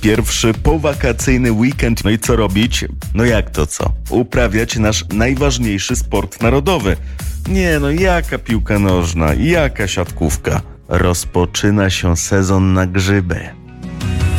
pierwszy powakacyjny weekend. No i co robić? No jak to co? Uprawiać nasz najważniejszy sport narodowy. Nie no, jaka piłka nożna, jaka siatkówka. Rozpoczyna się sezon na grzyby.